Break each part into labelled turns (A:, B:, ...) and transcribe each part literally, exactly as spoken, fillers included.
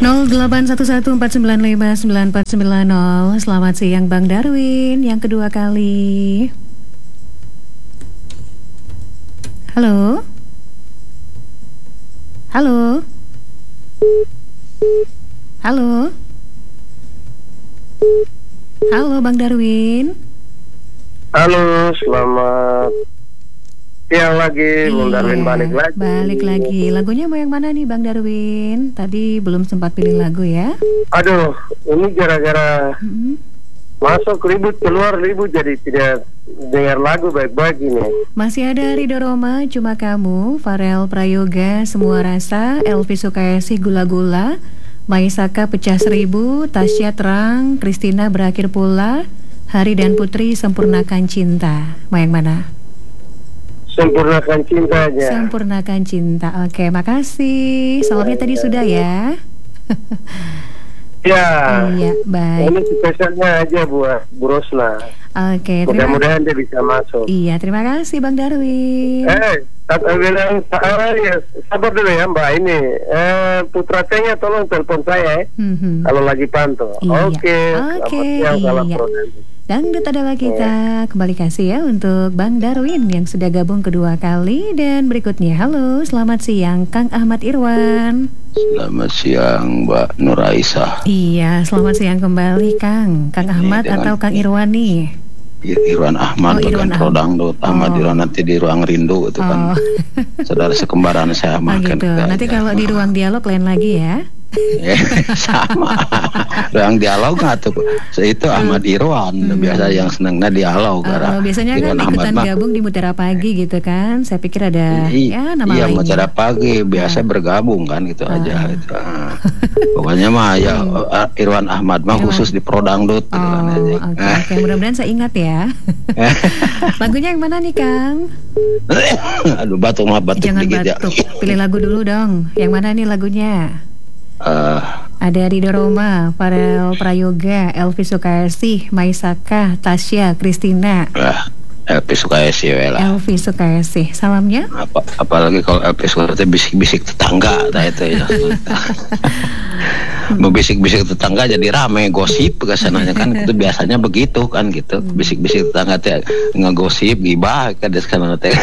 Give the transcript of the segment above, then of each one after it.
A: nol delapan satu satu empat sembilan lima sembilan empat sembilan nol. Selamat siang Bang Darwin yang kedua kali. Halo. Halo. Halo. Halo Bang Darwin.
B: Halo, selamat siang lagi. Bang
A: Iya,
B: Darwin balik lagi.
A: Balik lagi. Lagunya mau yang mana nih Bang Darwin? Tadi belum sempat pilih lagu ya.
B: Aduh, ini gara-gara
A: Hmm.
B: masuk ribut keluar ribut jadi tidak dengar lagu baik-baik ini.
A: Masih ada Ridho Roma, Cuma Kamu, Farel Prayoga, Semua Rasa, Elvi Sukaesih, Gula-Gula, Maisaka Pecah Seribu, Tasya Terang, Kristina Berakhir Pula, Hari dan Putri Sempurnakan Cinta. Mau yang mana?
B: Sempurnakan cinta aja.
A: Sempurnakan Cinta. Oke, makasih. Salamnya tadi sudah ya.
B: Ya,
A: Iya, baik.
B: ini spesialnya aja buat Bu Rosna.
A: Oke, terima
B: Mudah-mudahan dia bisa masuk.
A: Iya, terima kasih Bang Darwin.
B: Eh, kata bilang ah, ya, sabar dulu ya Mbak ini. Eh, Putra Tenya tolong telepon saya ya.
A: Mhm.
B: Kalau lagi pantau.
A: Iya.
B: Oke.
A: Oke,
B: Selamat siang, salam
A: iya.
B: produksi.
A: Dangdut adalah kita. Kembali kasih ya untuk Bang Darwin yang sudah gabung kedua kali. Dan berikutnya, halo, selamat siang Kang Ahmad Irwan.
C: Selamat siang Mbak Nur Aisyah.
A: Iya, selamat siang kembali Kang. Kang
C: Ini
A: Ahmad
C: dengan-
A: atau Kang Irwan nih?
C: Ir- Irwan
A: Oh,
C: Ahmad,
A: Irwan
C: bukan
A: Ahmad.
C: Prodangdut. Ahmad
A: Oh.
C: Irwan nanti di ruang rindu itu kan.
A: Oh,
C: Saudara sekembaran saya
A: oh
C: makan.
A: gitu. Nanti kalau di ruang dialog lain lagi ya.
C: sama. Ruang dialog nggak tuh? Itu Ahmad Irwan.
A: Hmm.
C: Biasa yang senangnya dialog.
A: Oh,
C: karena
A: biasanya kan
C: Irwan Ahmad
A: ikutan
C: mah-
A: gabung di Mutiara Pagi gitu kan. Saya pikir ada
C: I-
A: ya nama
C: iya,
A: lainnya.
C: Mutiara Pagi biasa bergabung kan gitu
A: Ah.
C: aja. Gitu. Ah. Pokoknya mah ya uh, Irwan Ahmad mah
A: Irwan.
C: khusus di Prodangdut. Gitu kan
A: Oh,
C: aja.
A: oke, oke. Mudah-mudahan saya ingat ya. Lagunya yang mana nih, Kang?
C: Aduh, batuk mah batuk
A: Jangan
C: dikit ya.
A: batuk. Pilih lagu dulu dong. Yang mana nih lagunya?
C: Eh,
A: Ada Ridho Roma, Farel Prayoga, Elvi Sukaesih, Maisaka, Tasya, Kristina.
C: lah, L P suka sih lah.
A: Elvi Sukaesih. Salamnya?
C: Apa, apalagi kalau L P suka bisik-bisik tetangga, nah itu ya. Membisik-bisik tetangga jadi rame, gosip kesananya kan itu biasanya begitu kan gitu. Bisik-bisik tetangga teh ngegosip, gibah kan sekarang teh.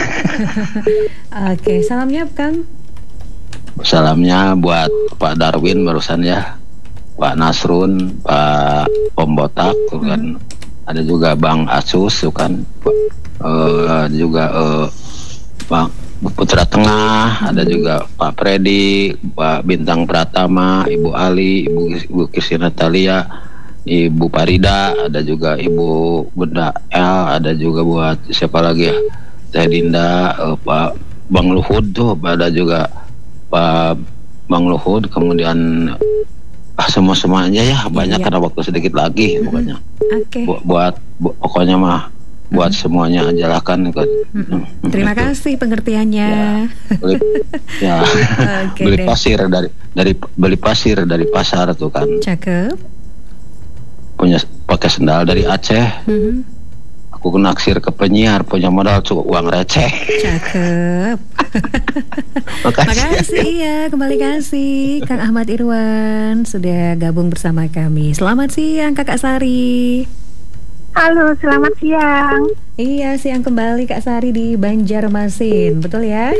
A: Oke, salamnya Kang.
C: Salamnya buat Pak Darwin barusan ya, Pak Nasrun, Pak Pembotak tuh kan. Ada juga Bang Asus tuh kan. Eh, juga eh, Bang Putra Tengah, ada juga Pak Freddy, Pak Bintang Pratama, Ibu Ali, Ibu Ibu Kirsi Natalia, Ibu Parida, ada juga Ibu Bunda El, ada juga buat siapa lagi ya, Teh Dinda, eh, Pak Bang Luhud tuh, ada juga Pak Bang Luhud, kemudian ah, semua semuanya ya banyak
A: Iya.
C: karena waktu sedikit lagi pokoknya.
A: Oke.
C: Bu- buat bu- pokoknya mah buat semuanya aja lah kan.
A: Mm-mm. Terima kasih pengertiannya.
C: Beli, ya
A: Oke
C: beli
A: deh.
C: pasir dari dari beli pasir dari pasar tuh kan,
A: Cakep.
C: punya pakai sendal dari Aceh.
A: Mhm.
C: Aku naksir ke penyiar punya modal cukup uang receh.
A: Cakep.
C: Makasih.
A: Makasih ya, kembali kasih Kang Ahmad Irwan sudah gabung bersama kami. Selamat siang Kakak Sari.
D: Halo, selamat siang.
A: Iya, siang kembali Kak Sari di Banjarmasin, betul ya?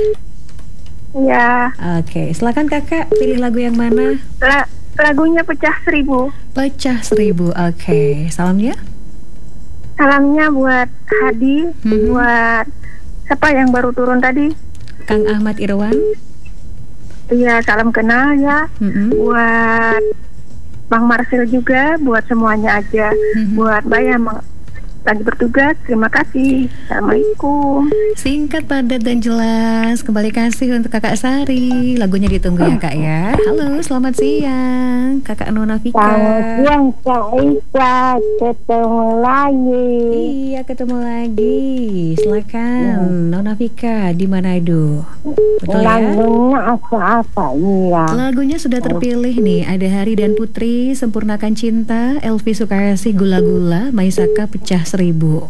D: Ya,
A: Oke, silakan Kakak pilih lagu yang mana?
D: la- lagunya Pecah Seribu.
A: Pecah Seribu. Oke, salamnya?
D: Salamnya buat Hadi,
A: Mhm.
D: buat siapa yang baru turun tadi?
A: Kang Ahmad Irwan.
D: Iya, salam kenal ya.
A: Mm-mm.
D: Buat Bang Marcel juga, buat semuanya aja.
A: Mhm.
D: Buat Mbak yang meng- lagi bertugas, terima kasih. Assalamualaikum.
A: Singkat, padat, dan jelas. Kembali kasih untuk Kakak Sari. Lagunya ditunggu ya Kak ya. Halo, selamat siang Kakak Nona Vika.
D: siang, Kak Isa. Ketemu lagi.
A: Iya, ketemu lagi. Silakan Nona Vika di Manado. Betul ya?
D: apa-apa, iya.
A: Lagunya sudah terpilih nih. Ada Hari dan Putri, Sempurnakan Cinta, Elvi Sukaesih, Gula-Gula, Maisaka Pecah Seribu.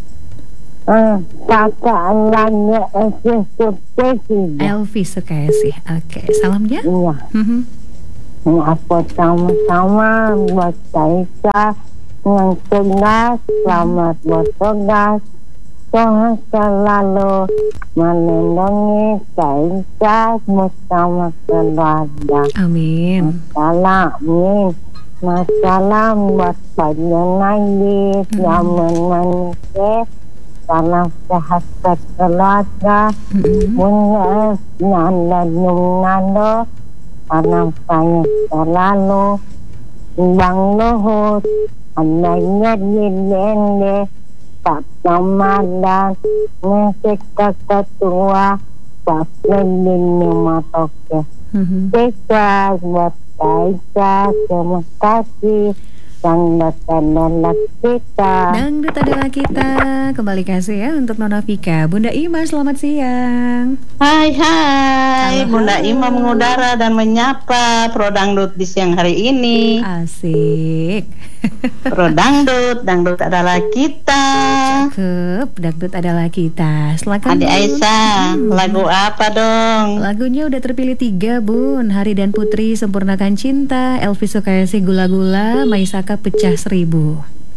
D: Kakak nanya S S T
A: Elvi Sukaesih. Oke, salamnya?
D: Iya.
A: Mhm.
E: Apa sama-sama buat Aisyah yang cerdas, selamat bertugas. Tuhan selalu melindungi Aisyah bersama keluarga.
A: Amin.
E: Amin. Masalah buat penyenangnya zaman manusia karena sehat keluarga punya nanda nado karena banyak selalu Bang Luhut anaknya di Lende tak Ramadan musik ketua tak lebih matoke kita buat Aisyah, terima kasih. Dangdut adalah kita.
A: Dangdut adalah kita. Kembali kasih ya untuk Nona Vika. Bunda Ima, selamat siang.
F: Hai hai,
A: Halo,
F: Bunda
A: halo.
F: Ima mengudara dan menyapa Pro Dangdut di siang hari ini.
A: Asik.
F: Pro Dangdut, Dangdut adalah kita.
A: Cakep, Dangdut adalah kita. Silakan
F: Adik
A: Bun.
F: Aisyah, lagu apa dong?
A: Lagunya udah terpilih tiga Bun. Hari dan Putri Sempurnakan Cinta, Elvi Sukaesih Gula-Gula, Maisaka Pecah Seribu.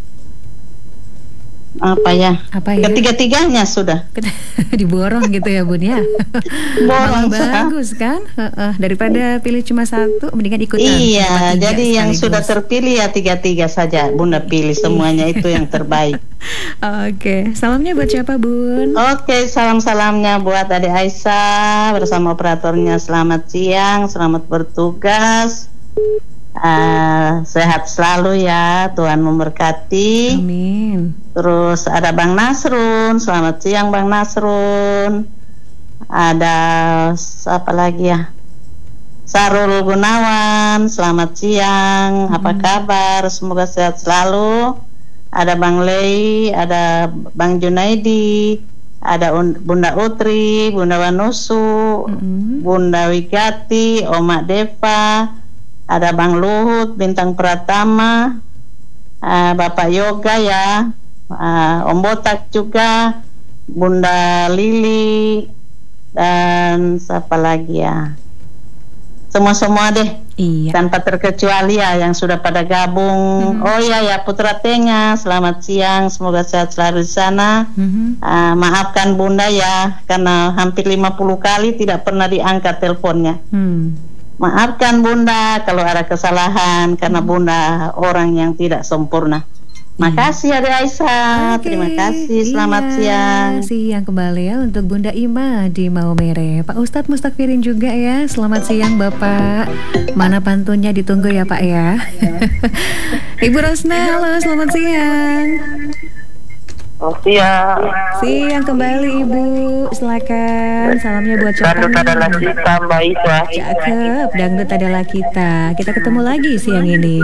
F: Apa ya?
A: Apa ya?
F: Ketiga-tiganya sudah.
A: Diborong gitu ya Bun ya.
F: Borong,
A: Malah bagus kan. Heeh, daripada pilih cuma satu, mendingan ikutan. Dapat
F: Iya,
A: tiga
F: jadi yang
A: sekaligus.
F: sudah terpilih ya tiga-tiga saja. Bunda pilih semuanya itu yang terbaik.
A: Oke, salamnya buat siapa Bun?
F: Oke, salam-salamnya buat Adik Aisyah bersama operatornya. Selamat siang, selamat bertugas. Uh, sehat selalu ya, Tuhan memberkati.
A: Amin.
F: Terus ada Bang Nasrun, selamat siang Bang Nasrun. Ada siapa lagi ya? Sarul Gunawan, selamat siang. Apa kabar? Semoga sehat selalu. Ada Bang Lei, ada Bang Junaidi, ada Un- Bunda Utri, Bunda Wanusu,
A: Mm-mm.
F: Bunda Wigati, Oma Deva, ada Bang Luhut, Bintang Pratama, uh, Bapak Yoga ya, uh, Om Botak juga, Bunda Lili, dan siapa lagi ya? Semua-semua deh,
A: Iya.
F: tanpa terkecuali ya yang sudah pada gabung.
A: Mhm.
F: Oh iya ya, Putra Tengah, selamat siang, semoga sehat selalu di sana.
A: Mhm.
F: Uh, maafkan Bunda ya, karena hampir lima puluh kali tidak pernah diangkat teleponnya.
A: Hmm.
F: Maafkan Bunda kalau ada kesalahan, karena Bunda orang yang tidak sempurna. Makasih Adik Aisyah.
A: Oke,
F: Terima kasih. Selamat
A: iya,
F: siang.
A: siang kembali ya untuk Bunda Ima di Maumere. Pak Ustadz Mustakfirin juga ya. Selamat siang Bapak. Mana pantunnya ditunggu ya Pak ya. Ibu Rosna, halo selamat siang.
B: Oh, siang.
A: Siang kembali Ibu. Silakan. Salamnya buat siapa
B: Dangdut adalah
A: nih?
B: kita, Mbak Isa.
A: Cakep, dangdut adalah kita. Kita ketemu lagi siang ini.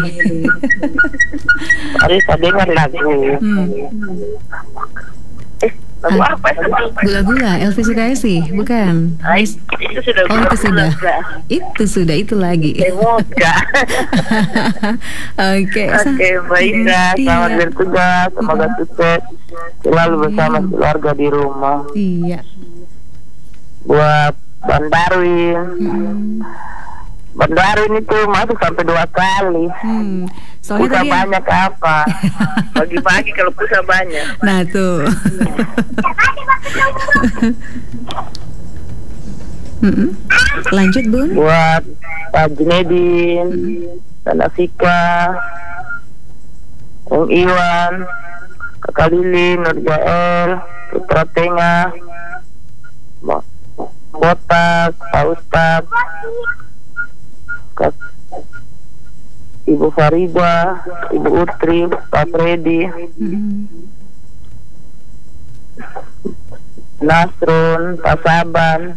B: Hari saya dengar lagu.
A: hmm.
B: Eh, lagu apa itu?
A: Gula-gula, Elvi Sukaesih, bukan?
B: Ah, itu sudah
A: Oh itu sudah,
B: gula-gula.
A: itu sudah itu lagi.
B: Semoga.
A: Oke, sa-
B: Oke, Mbak Isa,
A: Iya.
B: selamat bertugas. Semoga sukses selalu bersama keluarga di rumah.
A: Iya.
B: Buat Bang Darwin.
A: Hmm.
B: Bang Darwin itu masuk sampai dua kali.
A: Hmm. Soalnya
B: Pulsa
A: tadi ya-
B: banyak apa? Pagi-pagi kalau pulsa banyak.
A: Nah tuh. Mm-mm. Lanjut Bun.
B: Buat Pak Junedin, dan Afika, Om Iwan, Kakak Lili, Nur Jael, Putra Tengah, Bo- Botak, Pak Ustad, Kak Ibu Farida, Ibu Utri, Pak Freddy,
A: Mm-mm.
B: Nasrun, Pak Saban,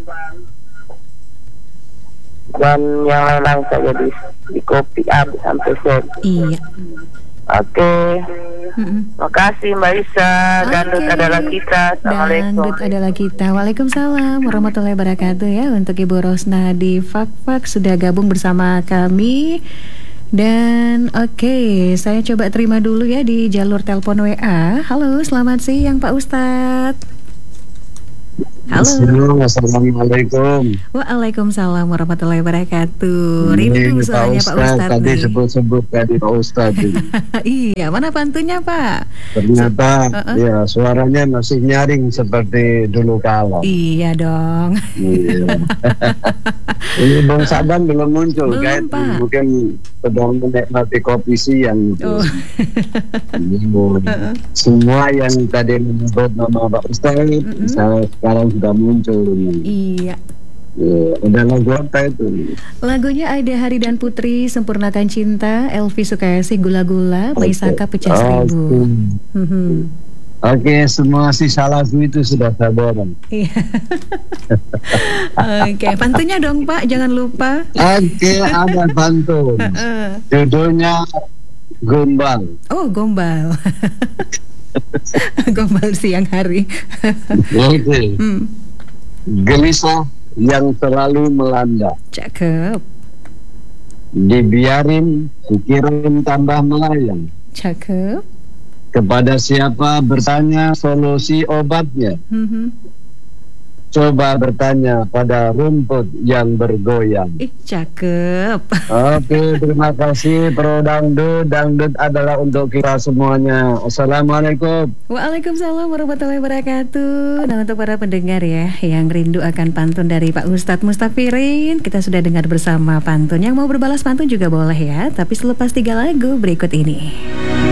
B: dan yang lain-lain saja di, di kopi up sampai set.
A: Iya.
B: Oke,
A: Mm-mm.
B: makasih Mbak Isa. Dangdut
A: Oke.
B: adalah kita. Assalamualaikum.
A: Dangdut adalah kita. Waalaikumsalam warahmatullahi wabarakatuh ya. Untuk Ibu Rosna di Fak-Fak sudah gabung bersama kami. Dan oke, saya coba terima dulu ya di jalur telepon W A. Halo, selamat siang Pak Ustadz. Halo.
G: Assalamualaikum.
A: Waalaikumsalam warahmatullahi wabarakatuh. Rindu soalnya Pak Ustadz
G: tadi
A: nih.
G: sebut-sebut tadi Pak Ustadz.
A: Iya, mana pantunnya Pak?
G: Ternyata
A: uh-uh.
G: ya suaranya masih nyaring seperti dulu kala.
A: Iya dong.
G: Iya. Ini Bang Saban belum muncul,
A: Belum,
G: kan?
A: Pak.
G: Mungkin sedang menikmati kopi siang gitu.
A: Oh.
G: uh-uh. Semua yang tadi menyebut nama Pak Ustadz, uh-uh. saya sekarang sudah muncul.
A: Iya.
G: Ya, ada lagu apa itu?
A: Lagunya ada Hari dan Putri, Sempurnakan Cinta, Elvi Sukaesih, Gula-Gula, Maisaka Pecah Seribu.
G: Oke,
A: Mm-hmm.
G: okay, semua sisa lagu itu sudah saya borong.
A: Iya. Oke, pantunnya dong Pak, jangan lupa.
G: Oke, okay, ada pantun. Judulnya Gombal.
A: Oh, Gombal. Gombal siang hari.
G: Oke. Okay.
A: Hmm.
G: Gelisah yang selalu melanda.
A: Cakep.
G: Dibiarin, pikirin tambah melayang.
A: Cakep.
G: Kepada siapa bertanya solusi obatnya?
A: Mm-hmm.
G: Coba bertanya pada rumput yang bergoyang.
A: Ih, cakep.
G: Oke, terima kasih Pro Dangdut. Dangdut adalah untuk kita semuanya. Assalamualaikum.
A: Waalaikumsalam warahmatullahi wabarakatuh. Dan untuk para pendengar ya yang rindu akan pantun dari Pak Ustadz Mustafirin, kita sudah dengar bersama pantun. Yang mau berbalas pantun juga boleh ya, tapi selepas tiga lagu berikut ini.